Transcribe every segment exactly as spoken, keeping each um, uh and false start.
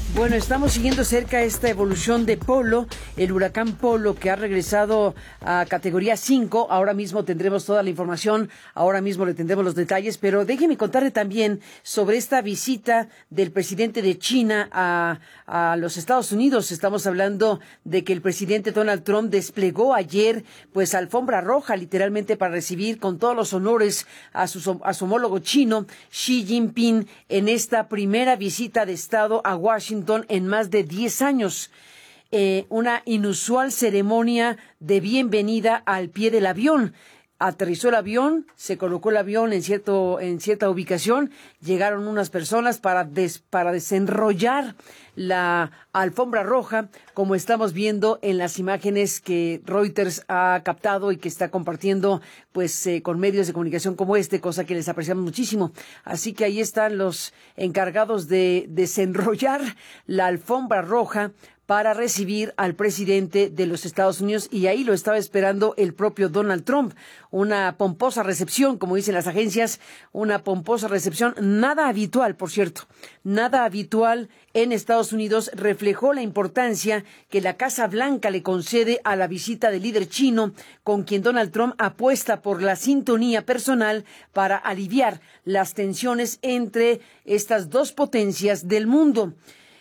Bueno, estamos siguiendo cerca esta evolución de Polo, el huracán Polo que ha regresado a categoría cinco. Ahora mismo tendremos toda la información, ahora mismo le tendremos los detalles, pero déjeme contarle también sobre esta visita del presidente de China a, a los Estados Unidos. Estamos hablando de que el presidente Donald Trump desplegó ayer pues alfombra roja literalmente para recibir con todos los honores a su, a su homólogo chino, Xi Jinping, en esta primera visita de Estado a Washington en más de diez años. Eh, una inusual ceremonia de bienvenida al pie del avión. Aterrizó el avión, se colocó el avión en cierto en cierta ubicación, llegaron unas personas para des, para desenrollar la alfombra roja, como estamos viendo en las imágenes que Reuters ha captado y que está compartiendo pues eh, con medios de comunicación como este, cosa que les apreciamos muchísimo. Así que ahí están los encargados de desenrollar la alfombra roja para recibir al presidente de los Estados Unidos, y ahí lo estaba esperando el propio Donald Trump. Una pomposa recepción, como dicen las agencias, una pomposa recepción, nada habitual, por cierto, nada habitual en Estados Unidos. Reflejó la importancia que la Casa Blanca le concede a la visita del líder chino, con quien Donald Trump apuesta por la sintonía personal para aliviar las tensiones entre estas dos potencias del mundo.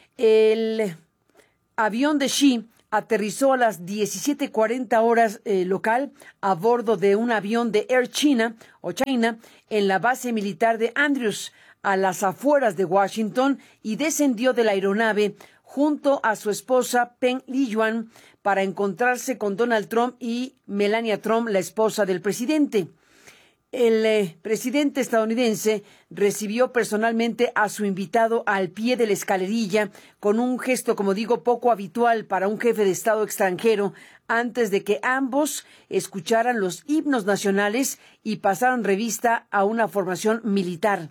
El avión de Xi aterrizó a las diecisiete cuarenta horas eh, local a bordo de un avión de Air China o China en la base militar de Andrews, a las afueras de Washington, y descendió de la aeronave junto a su esposa Peng Liyuan para encontrarse con Donald Trump y Melania Trump, la esposa del presidente. El eh, presidente estadounidense recibió personalmente a su invitado al pie de la escalerilla con un gesto, como digo, poco habitual para un jefe de Estado extranjero, antes de que ambos escucharan los himnos nacionales y pasaran revista a una formación militar.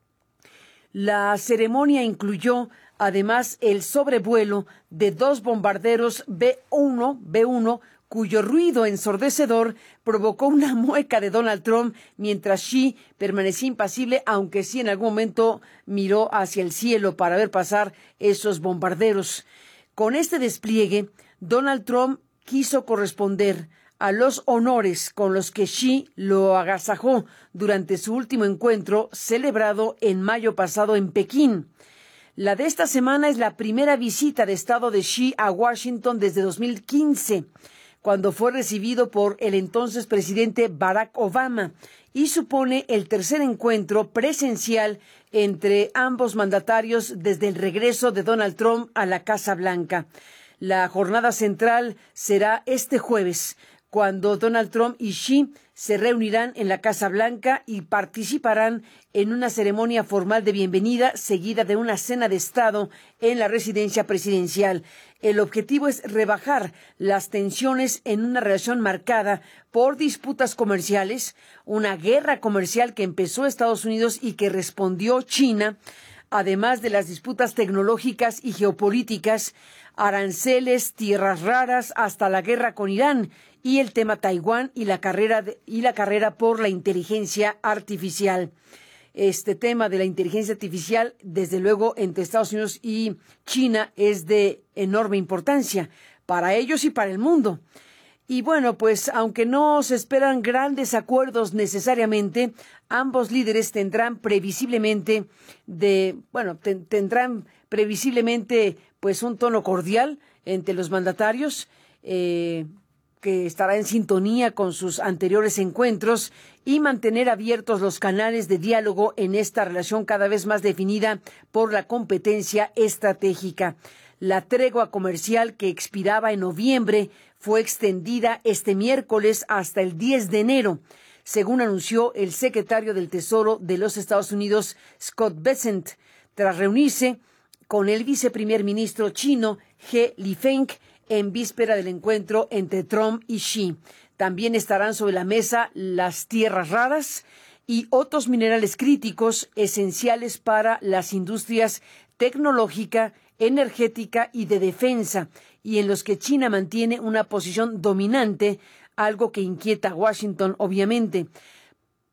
La ceremonia incluyó además el sobrevuelo de dos bombarderos B uno, B uno, cuyo ruido ensordecedor provocó una mueca de Donald Trump, mientras Xi permanecía impasible, aunque sí en algún momento miró hacia el cielo para ver pasar esos bombarderos. Con este despliegue, Donald Trump quiso corresponder a los honores con los que Xi lo agasajó durante su último encuentro, celebrado en mayo pasado en Pekín. La de esta semana es la primera visita de Estado de Xi a Washington desde dos mil quince, cuando fue recibido por el entonces presidente Barack Obama, y supone el tercer encuentro presencial entre ambos mandatarios desde el regreso de Donald Trump a la Casa Blanca. La jornada central será este jueves, cuando Donald Trump y Xi se reunirán en la Casa Blanca y participarán en una ceremonia formal de bienvenida seguida de una cena de Estado en la residencia presidencial. El objetivo es rebajar las tensiones en una relación marcada por disputas comerciales, una guerra comercial que empezó Estados Unidos y que respondió China, además de las disputas tecnológicas y geopolíticas, aranceles, tierras raras, hasta la guerra con Irán, y el tema Taiwán y la carrera de, y la carrera por la inteligencia artificial. Este tema de la inteligencia artificial, desde luego, entre Estados Unidos y China es de enorme importancia para ellos y para el mundo. Y bueno, pues aunque no se esperan grandes acuerdos necesariamente, ambos líderes tendrán previsiblemente de, bueno, ten, tendrán previsiblemente pues un tono cordial entre los mandatarios, eh, que estará en sintonía con sus anteriores encuentros, y mantener abiertos los canales de diálogo en esta relación cada vez más definida por la competencia estratégica. La tregua comercial, que expiraba en noviembre, fue extendida este miércoles hasta el diez de enero, según anunció el secretario del Tesoro de los Estados Unidos, Scott Bessent, tras reunirse con el viceprimer ministro chino, He Lifeng, en víspera del encuentro entre Trump y Xi. También estarán sobre la mesa las tierras raras y otros minerales críticos esenciales para las industrias tecnológica, energética y de defensa, y en los que China mantiene una posición dominante, algo que inquieta a Washington, obviamente.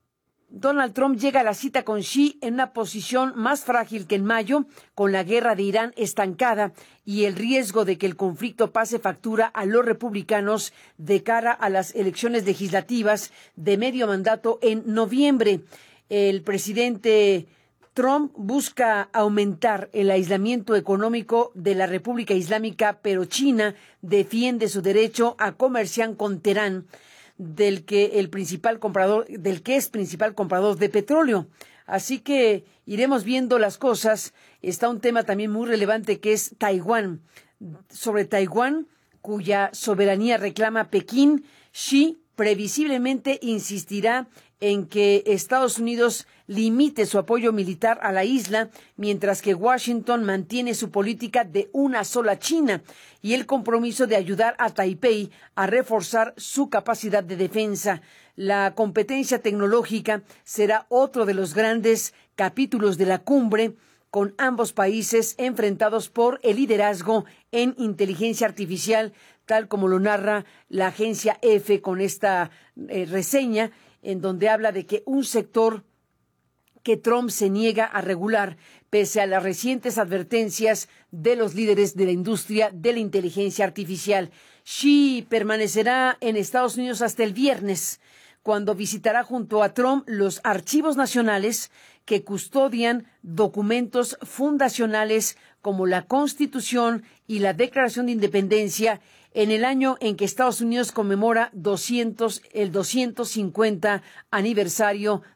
Donald Trump llega a la cita con Xi en una posición más frágil que en mayo, con la guerra de Irán estancada y el riesgo de que el conflicto pase factura a los republicanos de cara a las elecciones legislativas de medio mandato en noviembre. El presidente Trump busca aumentar el aislamiento económico de la República Islámica, pero China defiende su derecho a comerciar con Teherán, del que el principal comprador, del que es principal comprador de petróleo. Así que iremos viendo las cosas. Está un tema también muy relevante que es Taiwán. Sobre Taiwán, cuya soberanía reclama Pekín, Xi previsiblemente insistirá en que Estados Unidos limite su apoyo militar a la isla, mientras que Washington mantiene su política de una sola China y el compromiso de ayudar a Taipei a reforzar su capacidad de defensa. La competencia tecnológica será otro de los grandes capítulos de la cumbre, con ambos países enfrentados por el liderazgo en inteligencia artificial, tal como lo narra la agencia E F E con esta eh, reseña, en donde habla de que un sector que Trump se niega a regular, pese a las recientes advertencias de los líderes de la industria de la inteligencia artificial. Xi permanecerá en Estados Unidos hasta el viernes, cuando visitará junto a Trump los archivos nacionales que custodian documentos fundacionales como la Constitución y la Declaración de Independencia, en el año en que Estados Unidos conmemora doscientos, el doscientos cincuenta aniversario